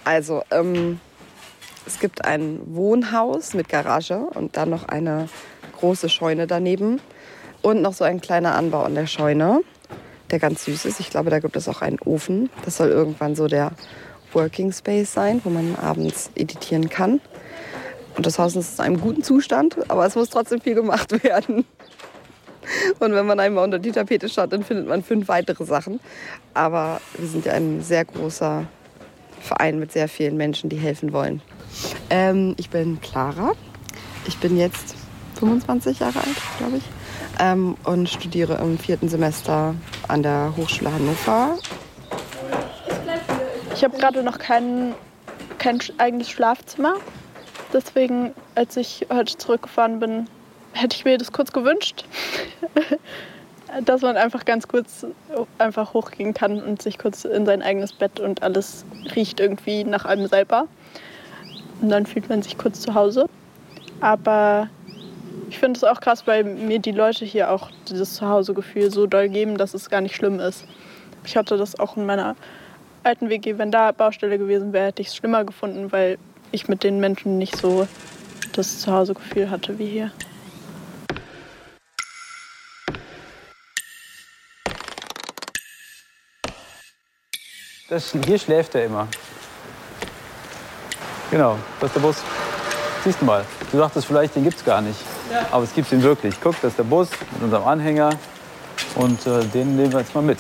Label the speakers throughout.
Speaker 1: Also, es gibt ein Wohnhaus mit Garage und dann noch eine große Scheune daneben. Und noch so ein kleiner Anbau in der Scheune, der ganz süß ist. Ich glaube, da gibt es auch einen Ofen. Das soll irgendwann so der Working Space sein, wo man abends editieren kann. Und das Haus ist in einem guten Zustand, aber es muss trotzdem viel gemacht werden. Und wenn man einmal unter die Tapete schaut, dann findet man 5 weitere Sachen. Aber wir sind ja ein sehr großer Verein mit sehr vielen Menschen, die helfen wollen. Ich bin Clara. Ich bin jetzt 25 Jahre alt, glaube ich. Und studiere im 4. Semester an der Hochschule Hannover.
Speaker 2: Ich habe gerade noch kein eigenes Schlafzimmer. Deswegen, als ich heute zurückgefahren bin, hätte ich mir das kurz gewünscht, dass man einfach ganz kurz einfach hochgehen kann und sich kurz in sein eigenes Bett und alles riecht irgendwie nach einem selber. Und dann fühlt man sich kurz zu Hause. Aber ich finde es auch krass, weil mir die Leute hier auch dieses Zuhausegefühl so doll geben, dass es gar nicht schlimm ist. Ich hatte das auch in meiner alten WG. Wenn da Baustelle gewesen wäre, hätte ich es schlimmer gefunden, weil ich mit den Menschen nicht so das Zuhausegefühl hatte wie hier.
Speaker 3: Hier schläft er immer. Genau, das ist der Bus. Siehst du mal, du dachtest vielleicht, den gibt's gar nicht. Ja. Aber es gibt ihn wirklich. Guck, das ist der Bus mit unserem Anhänger. Und den nehmen wir jetzt mal mit.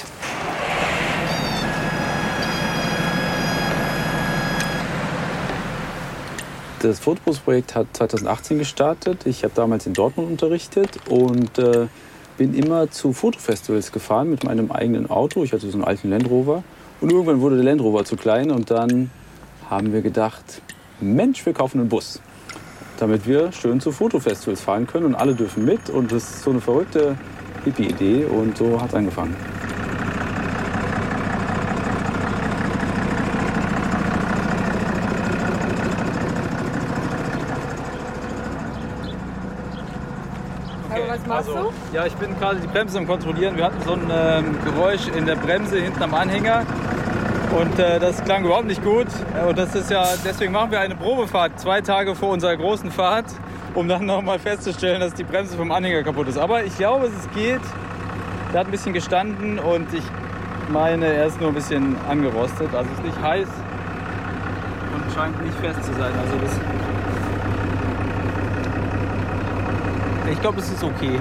Speaker 3: Das Fotobus-Projekt hat 2018 gestartet. Ich habe damals in Dortmund unterrichtet und bin immer zu Fotofestivals gefahren mit meinem eigenen Auto. Ich hatte so einen alten Land Rover. Und irgendwann wurde der Land Rover zu klein und dann haben wir gedacht, Mensch, wir kaufen einen Bus, damit wir schön zu Fotofestivals fahren können und alle dürfen mit. Und das ist so eine verrückte Hippie-Idee und so hat es angefangen.
Speaker 1: Okay, was machst du?
Speaker 3: Ja, ich bin gerade die Bremse am Kontrollieren. Wir hatten so ein Geräusch in der Bremse hinten am Anhänger. Und das klang überhaupt nicht gut. Und das ist ja, deswegen machen wir eine Probefahrt 2 Tage vor unserer großen Fahrt, um dann nochmal festzustellen, dass die Bremse vom Anhänger kaputt ist. Aber ich glaube, es geht. Der hat ein bisschen gestanden und ich meine, er ist nur ein bisschen angerostet. Also ist nicht heiß und scheint nicht fest zu sein. Also das, ich glaube, es ist okay.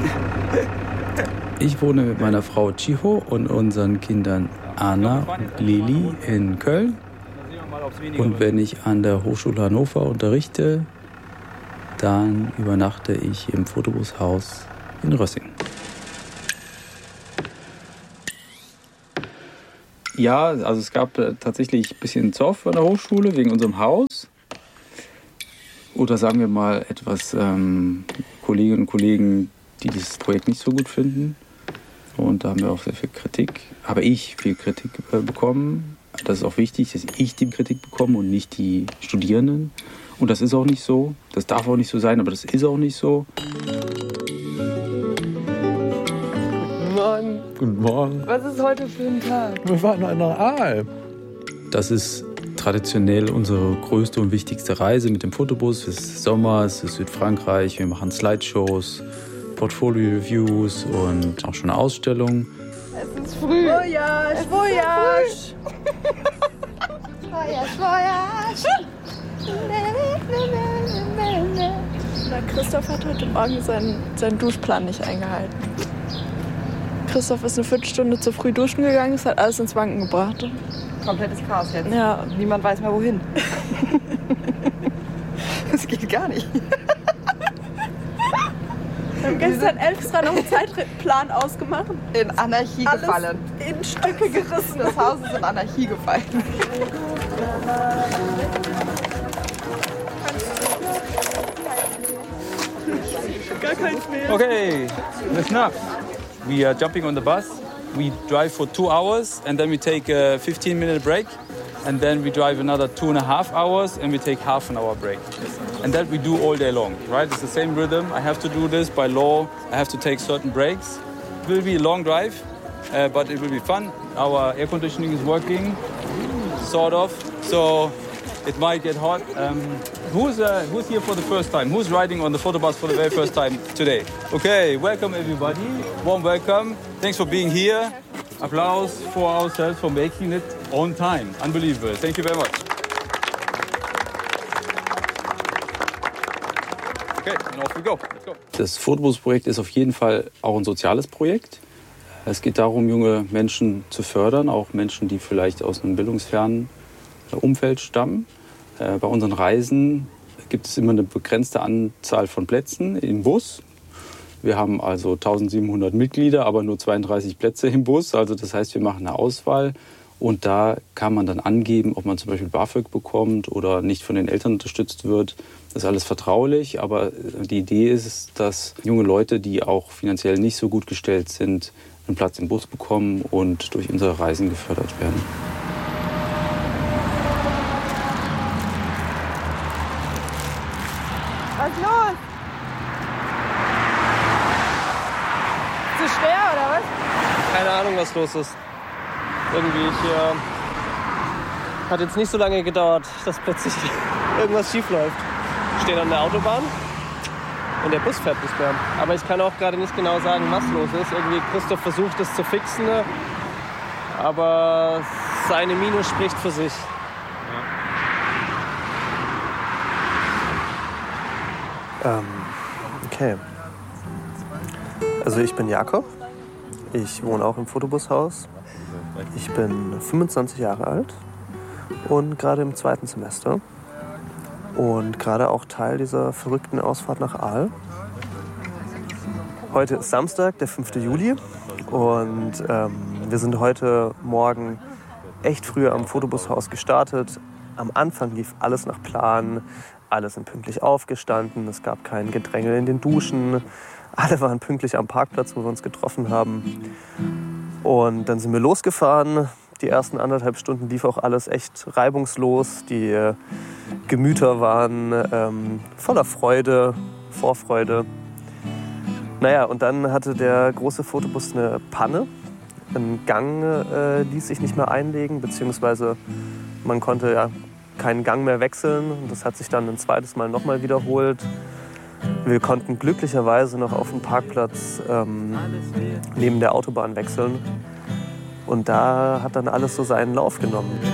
Speaker 4: Ich wohne mit meiner Frau Chiho und unseren Kindern Anna und Lili in Köln. Und wenn ich an der Hochschule Hannover unterrichte, dann übernachte ich im Fotobushaus in Rössing. Ja, also es gab tatsächlich ein bisschen Zoff an der Hochschule wegen unserem Haus. Oder sagen wir mal etwas Kolleginnen und Kollegen, die dieses Projekt nicht so gut finden. Und da haben wir auch sehr viel Kritik. Aber ich viel Kritik bekommen. Das ist auch wichtig, dass ich die Kritik bekomme und nicht die Studierenden. Und das ist auch nicht so. Das darf auch nicht so sein, aber das ist auch nicht so.
Speaker 5: Guten Morgen.
Speaker 4: Guten Morgen.
Speaker 5: Was ist heute für ein Tag?
Speaker 4: Wir waren an der Aal. Das ist traditionell unsere größte und wichtigste Reise mit dem Fotobus. Es ist Sommer, es ist Südfrankreich. Wir machen Slideshows, Portfolio-Reviews und auch schon eine Ausstellung.
Speaker 5: Es ist früh. Voyage, Voyage.
Speaker 2: Voyage. Christoph hat heute Morgen seinen Duschplan nicht eingehalten. Christoph ist eine Viertelstunde zu früh duschen gegangen, das hat alles ins Wanken gebracht.
Speaker 1: Komplettes Chaos jetzt.
Speaker 2: Ja.
Speaker 1: Niemand weiß mehr wohin. Das geht gar nicht.
Speaker 2: Wir haben gestern extra noch einen Zeitplan ausgemacht.
Speaker 1: In Anarchie
Speaker 2: alles
Speaker 1: gefallen.
Speaker 2: In Stücke gerissen.
Speaker 1: Das Haus ist in Anarchie gefallen.
Speaker 2: Gar keins mehr.
Speaker 3: Okay, listen up. We are jumping on the bus. We drive for 2 hours and then we take a 15-minute break. And then we drive another 2.5 hours and we take half an hour break. And that we do all day long, right? It's the same rhythm. I have to do this by law. I have to take certain breaks. It will be a long drive, but it will be fun. Our air conditioning is working, sort of. so it might get hot. Who's here for the first time? Who's riding on the photo bus for the very first time today? Okay, welcome everybody. Warm welcome. Thanks for being here. Applause for ourselves for making it on time. Unbelievable. Thank you very much. Okay, and off we go. Let's go.
Speaker 4: Das Fotobus-Projekt ist auf jeden Fall auch ein soziales Projekt. Es geht darum, junge Menschen zu fördern, auch Menschen, die vielleicht aus einem bildungsfernen Umfeld stammen. Bei unseren Reisen gibt es immer eine begrenzte Anzahl von Plätzen im Bus. Wir haben also 1700 Mitglieder, aber nur 32 Plätze im Bus. Also das heißt, wir machen eine Auswahl und da kann man dann angeben, ob man zum Beispiel BAföG bekommt oder nicht von den Eltern unterstützt wird. Das ist alles vertraulich, aber die Idee ist, dass junge Leute, die auch finanziell nicht so gut gestellt sind, einen Platz im Bus bekommen und durch unsere Reisen gefördert werden.
Speaker 5: Was ist los? Zu schwer oder was?
Speaker 6: Keine Ahnung, was los ist. Irgendwie, hat jetzt nicht so lange gedauert, dass plötzlich irgendwas schief läuft. Ich stehe an der Autobahn und der Bus fährt nicht mehr. Aber ich kann auch gerade nicht genau sagen, was los ist. Irgendwie Christoph versucht es zu fixen, aber seine Miene spricht für sich.
Speaker 7: Okay. Also ich bin Jakob. Ich wohne auch im Fotobushaus. Ich bin 25 Jahre alt und gerade im 2. Semester. Und gerade auch Teil dieser verrückten Ausfahrt nach Aal. Heute ist Samstag, der 5. Juli. Und wir sind heute Morgen echt früh am Fotobushaus gestartet. Am Anfang lief alles nach Plan. Alle sind pünktlich aufgestanden. Es gab kein Gedränge in den Duschen. Alle waren pünktlich am Parkplatz, wo wir uns getroffen haben. Und dann sind wir losgefahren. Die ersten 1,5 Stunden lief auch alles echt reibungslos. Die Gemüter waren voller Freude, Vorfreude. Naja, und dann hatte der große Fotobus eine Panne. Ein Gang ließ sich nicht mehr einlegen, beziehungsweise man konnte keinen Gang mehr wechseln. Das hat sich dann ein zweites Mal nochmal wiederholt. Wir konnten glücklicherweise noch auf dem Parkplatz neben der Autobahn wechseln. Und da hat dann alles so seinen Lauf genommen.